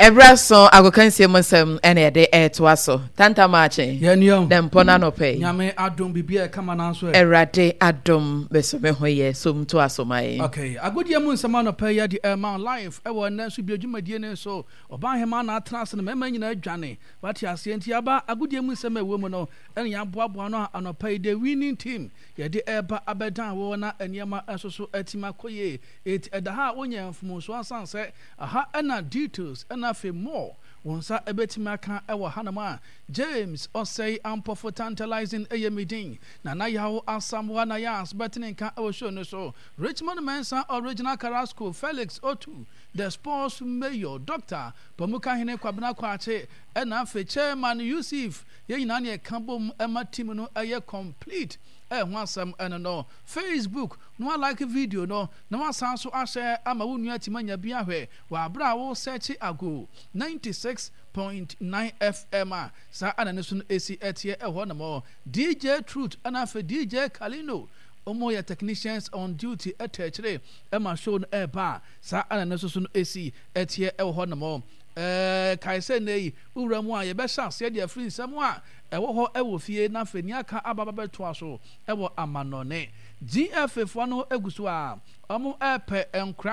Ebraso agokansie monsem ene de toaso tanta mache dem pona no pay nyame adom bibia kama na so erade adom beso me hoye som to asomai okay agodie mu nsema no pay ya di man life e wo na so bi adwumadie ne so oba hema na atras no mema nyina adwane wati ase nti aba agodie mu nsema ewo mu no ene ya boaboa no anopai the winning team ya di eba abedan wo na eniema ensoso atima koye it edaha onya mfumu so asanse aha ena details ena fe more wonsa ebetima kan ewo hanama James Osei ampo for tantalizing ayemidin na yawo asamwa na yas betting kan ewo show no so Richmond Mensa original Carrasco Felix Otu the sports mayor Dr. Pamuka Hine Kwabena Kwache ena fe chairman Yusuf ye nyina ne kambom ema team no aye complete wasam no Facebook no like video no na wasan so ahye ama wonu atimanya bia hwe wa bra wo search ago 96.9 FM sa anane so AC etie ho na mo DJ Truth ana fe DJ Kalino omo ya technicians on duty etechere ema show no eba sa anane so AC etie ho na mo kaise nei uramu a ye be sha se dia free nsam a ewo ho ewo fie na fani aka ababa beto aso ewo amanone GFF fo no eguso a omo epe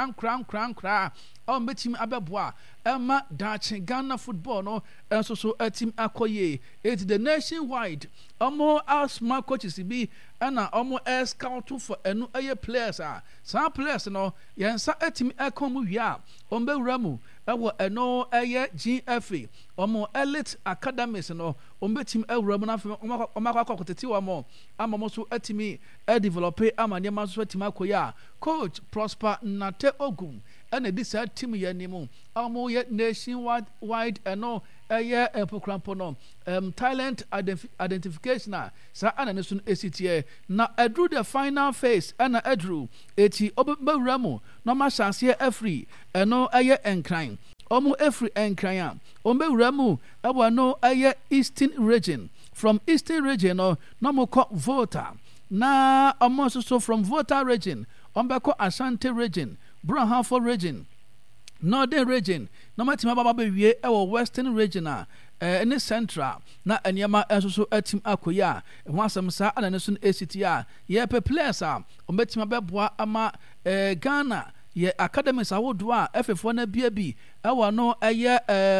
enkran o metim abeboa ema dachi Ghana football no enso so atim akoye it the nationwide omo asma coaches bi na omo scout for enu aye players a some players no yensa atim akomu wi a ombe wuramu ewo eno aye GFA omo elite academies no ombetim awuramu na omakakoteti wa mo amamo so atimi develop amane ma so atima akoya coach Prosper Nate Ogum ena this team ya nimu omo ye nationwide eno aye empokrampo no talent identification sa anane so ACTA na adru the final phase ana adru eti obewuramu no ma chance free eno aye enkran omo every enkran ombe wuramu abo no aye eastern region from eastern region no mo ko Volta na omo so from Volta region ombe ko Ashanti region Brahanfo region northern region no matima baba bewie ewo western region any central na eniema enso atim akoya ho asem sa anane so ACTA ye players ombetima beboa ama Ghana ye academies awodo a efefo na biabi ewa no eye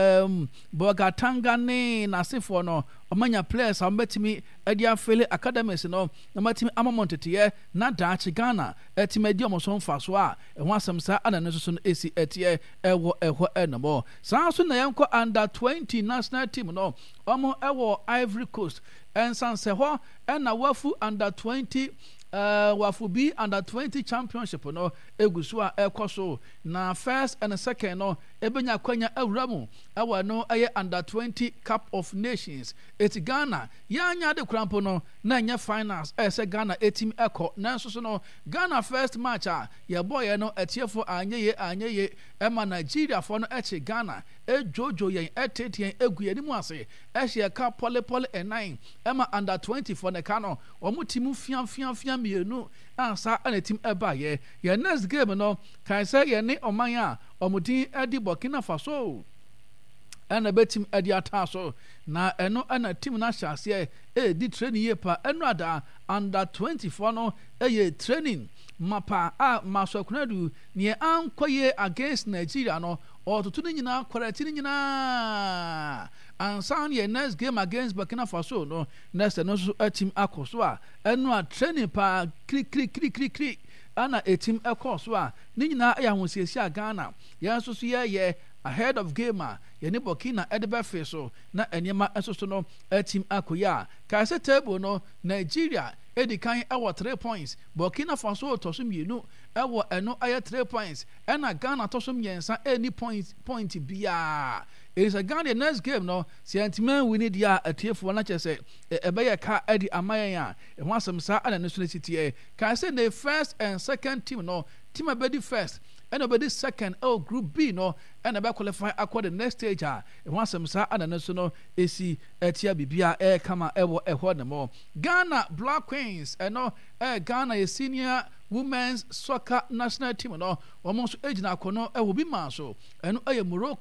Bogatanga ne nasefo no omanya players ambetimi edi afele academies no na matimi amamontete na dachi Ghana etimi edi omoso mfaso a ho asem sa anane so esi etie ewo enamo sa so na yenko under 20 national team no omo ewo Ivory Coast ensanse ho na wafu under 20 wafu be under 20 championship no egusu a ekoso na first and second no ebenya kwanya awuramu awa no aye under 20 Cup of Nations et Ghana yanya de krampo no na nya finals se Ghana etim eko na so no Ghana first match a ye boy no etiefo anyeye ema Nigeria for no eche Ghana ejojo yen etete egu yenimu ase ehye ka pole e9 ema under 20 for ne kano omutimu fiam mienu ansa anatim eba ye next game no kan say ye ne oman a omudin edi Burkina Faso ana betim edi ataso na eno ana team na hyase di training ye pa eno ada under 24 no eye training mapa a masokunadu ne ankoye against Nigeria no otutu ni nyina correct ni nyina ansan ye next game against Burkina Faso no next no so team akoso a eno a training pa kri ana etim ekoso a ni nyina ya hosiesia Ghana ya so ye ahead of game ye ne Burkina edebe feso na enema enso no team akoya ka se table no Nigeria edikan ewo 3 points Burkina Faso toso mienu ewo eno aye 3 points ena Ghana toso miensa any point bia it is a Ghana next game no sentiment we need ya atiefo na chese ebe ye ka edi amayan a e ho asem sa ana national city ka say the first and second team no team abedi first and obedi second group B no and ebe qualify akwa the next stage e ho asem sa ana national esi etia bibia kama ewo ehwo ne mo Ghana Black Queens no Ghana ye senior women's soccer national team no almost age na kono will be maso and Morocco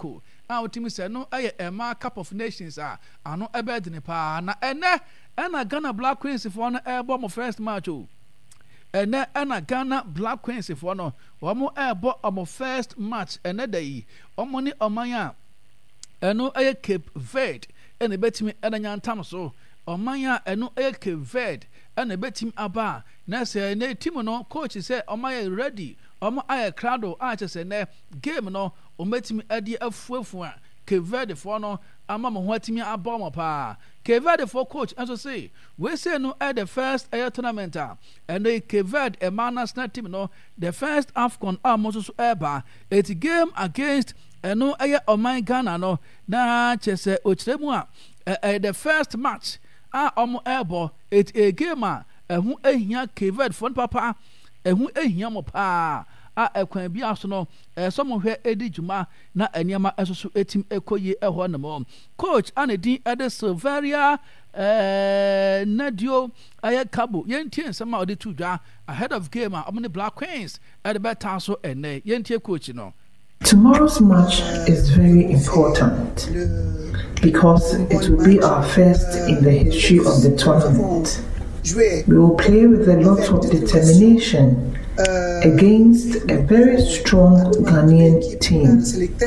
a wotimi se no aye Emma Cup of Nations ano ebe de ne pa na ena Ghana Black Queens for no ebo mo first match o ena Ghana Black Queens for no wo ebo mo first match ena day omo ni omanya eno aye Cape Verde ena betimi ena nyantam so omanya eno aye Cape Verde ena betimi aba na se na team no coach say omanya ready omo aye crowd a chese ne game no ometimi ade afuafu a Cape Verde for no ama mo ho atimi aba mo pa Cape Verde for coach and so say we say no at the first air tournament and the Cape Verde a national team no the first AFCON almost eba it game against no air Oman Ghana no na chese ochiremu the first match omo ebo it a game hu ehia Cape Verde for papa hu ehia mo pa ekwan bi aso no so mo hwe edi djuma na eniema esoso etim ekoyi eho na mo coach anedin ede Silveria Nadio aye Kabo yentie nsema ode tudwa ahead of game amone Black Queens at the better so ene yentie coach no. Tomorrow's match is very important because it will be our first in the history of the tournament. We will play with a lot of determination against a very strong Ghanaian team.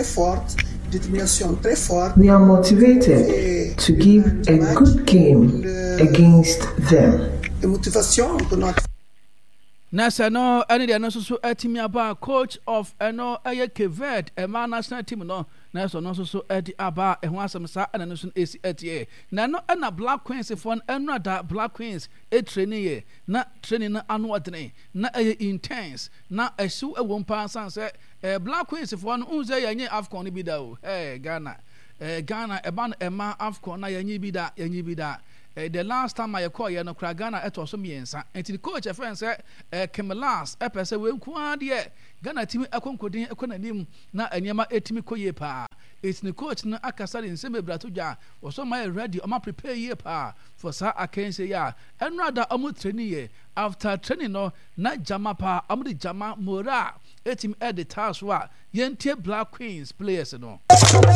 We are motivated to give a good game against them. Nasa no any de no so atimi aba coach of eno aye Cape Verde Emma national team no nasa no so edi aba ehun asem sa ana no so esi etie na no na Black Queens for eno da Black Queens training ye na training na anu odene na aye intense na ehsu ewon pa san se Black Queens for no unze yenye AFCON bi da o Ghana eba no Emma AFCON na yenye bi da the last time I call you no kra Ghana eto so miensa enti coach e friend say Kemelas epese we nku ade Ghana timi akonkodin ekonanim na anyama etimi koye pa eti ni coach na akasa de nseme bratodwa so my ready o ma prepare ye pa for sa akense ya enrada omo training ye after training no na jama pa amudi jama mora etimi edit task wa yentie Black Queens players no